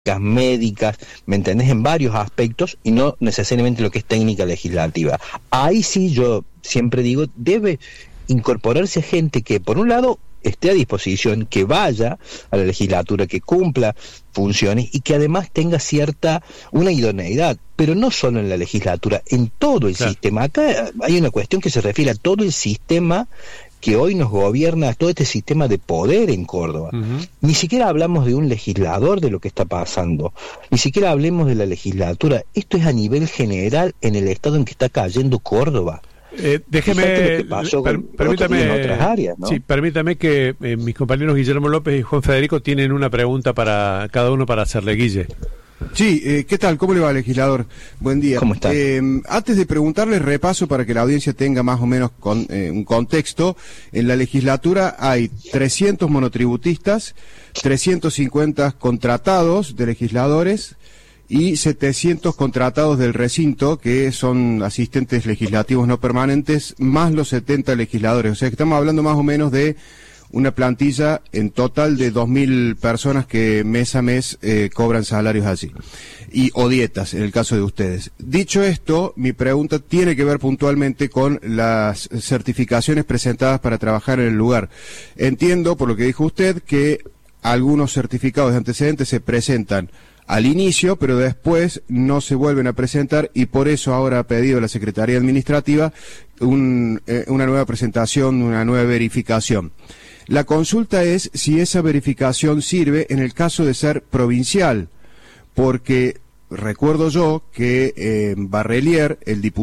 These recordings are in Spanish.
médicas, ¿me entendés? En varios aspectos y no necesariamente lo que es técnica legislativa. Ahí sí yo siempre digo, debe incorporarse gente que por un lado esté a disposición, que vaya a la legislatura, que cumpla funciones y que además tenga una idoneidad, pero no solo en la legislatura, en todo el sistema. Acá hay una cuestión que se refiere a todo el sistema que hoy nos gobierna, todo este sistema de poder en Córdoba. Ni siquiera hablamos de un legislador de lo que está pasando, ni siquiera hablemos de la legislatura. Esto es a nivel general en el estado en que está cayendo Córdoba. Déjeme, permítame, en otras áreas, ¿no? Sí, permítame que mis compañeros Guillermo López y Juan Federico tienen una pregunta para cada uno para hacerle. Guille. Sí, ¿qué tal? ¿Cómo le va, legislador? Buen día. ¿Cómo está? Antes de preguntarle, repaso para que la audiencia tenga más o menos un contexto. En la legislatura hay 300 monotributistas, 350 contratados de legisladores y 700 contratados del recinto, que son asistentes legislativos no permanentes, más los 70 legisladores. O sea que estamos hablando más o menos de una plantilla en total de 2.000 personas que mes a mes cobran salarios allí, o dietas, en el caso de ustedes. Dicho esto, mi pregunta tiene que ver puntualmente con las certificaciones presentadas para trabajar en el lugar. Entiendo, por lo que dijo usted, que algunos certificados de antecedentes se presentan al inicio, pero después no se vuelven a presentar, y por eso ahora ha pedido la Secretaría Administrativa una nueva presentación, una nueva verificación. La consulta es si esa verificación sirve en el caso de ser provincial, porque recuerdo yo que Barrelier, el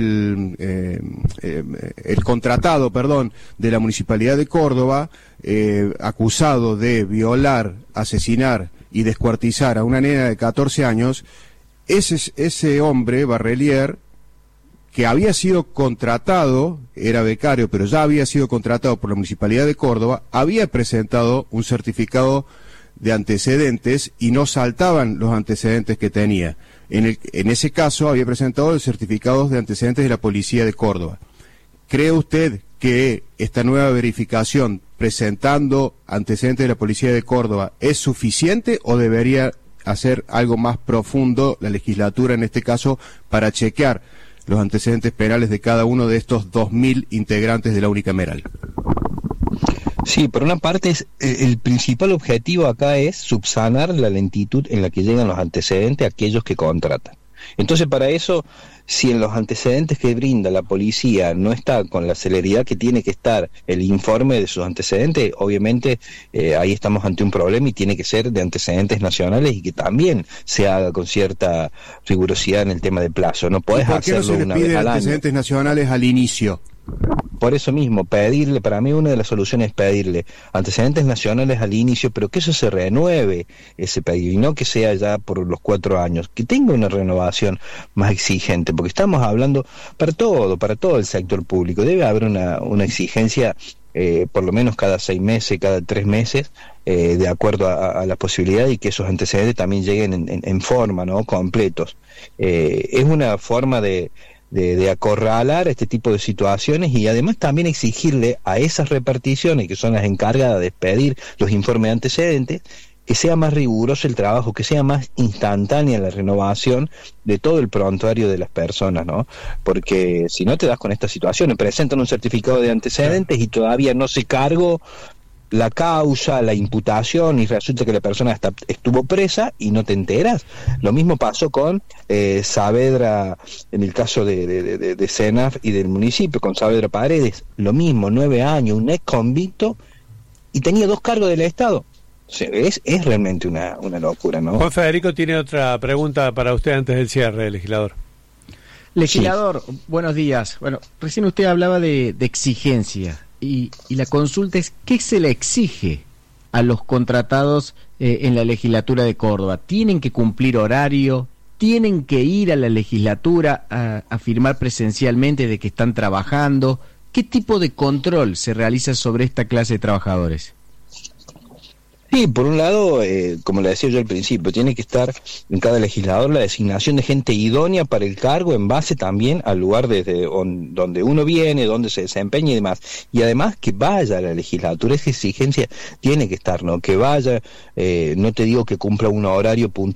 contratado, de la Municipalidad de Córdoba, acusado de violar, asesinar y descuartizar a una nena de 14 años, ese hombre, Barrelier, que había sido contratado, era becario, pero ya había sido contratado por la Municipalidad de Córdoba, había presentado un certificado de antecedentes y no saltaban los antecedentes que tenía. En ese caso había presentado el certificado de antecedentes de la Policía de Córdoba. ¿Cree usted que esta nueva verificación presentando antecedentes de la Policía de Córdoba es suficiente o debería hacer algo más profundo la legislatura en este caso para chequear los antecedentes penales de cada uno de estos 2.000 integrantes de la unicameral? Sí, por una parte el principal objetivo acá es subsanar la lentitud en la que llegan los antecedentes a aquellos que contratan. Entonces, para eso, si en los antecedentes que brinda la policía no está con la celeridad que tiene que estar el informe de sus antecedentes, obviamente ahí estamos ante un problema y tiene que ser de antecedentes nacionales y que también se haga con cierta rigurosidad en el tema de plazo. No podés hacerlo una vez al año. ¿Por qué no se les pide antecedentes nacionales al inicio? Por eso mismo, pedirle, para mí una de las soluciones es pedirle antecedentes nacionales al inicio, pero que eso se renueve, ese pedido, y no que sea ya por los 4 años, que tenga una renovación más exigente, porque estamos hablando para todo el sector público, debe haber una exigencia por lo menos cada 6 meses, cada 3 meses, de acuerdo a la posibilidad y que esos antecedentes también lleguen en forma, ¿no?, completos. Es una forma de acorralar este tipo de situaciones y además también exigirle a esas reparticiones que son las encargadas de pedir los informes de antecedentes que sea más riguroso el trabajo, que sea más instantánea la renovación de todo el prontuario de las personas, ¿no? Porque si no te das con estas situaciones, presentan un certificado de antecedentes y todavía no se cargó la causa, la imputación, y resulta que la persona estuvo presa y no te enteras. Lo mismo pasó con Saavedra, en el caso de Senaf y del municipio, con Saavedra Paredes, lo mismo, 9 años, un ex convicto, y tenía 2 cargos del Estado. O sea, es realmente una locura, ¿no? Juan Federico tiene otra pregunta para usted antes del cierre, legislador. Legislador, sí. Buenos días. Bueno, recién usted hablaba de exigencia. Y la consulta es, ¿qué se le exige a los contratados en la legislatura de Córdoba? ¿Tienen que cumplir horario? ¿Tienen que ir a la legislatura a firmar presencialmente de que están trabajando? ¿Qué tipo de control se realiza sobre esta clase de trabajadores? Sí, por un lado, como le decía yo al principio, tiene que estar en cada legislador la designación de gente idónea para el cargo en base también al lugar donde uno viene, donde se desempeña y demás. Y además que vaya a la legislatura, esa exigencia tiene que estar, ¿no? Que vaya, no te digo que cumpla un horario puntual,